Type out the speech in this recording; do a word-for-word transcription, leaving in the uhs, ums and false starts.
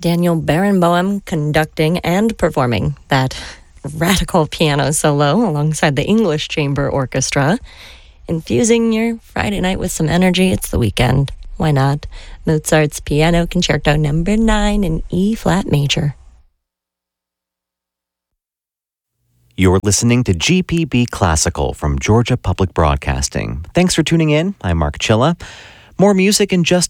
Daniel Barenboim conducting and performing that radical piano solo alongside the English Chamber Orchestra. Infusing your Friday night with some energy. It's the weekend. Why not? Mozart's Piano Concerto number nine in E-flat major. You're listening to G P B Classical from Georgia Public Broadcasting. Thanks for tuning in. I'm Mark Chilla. More music in just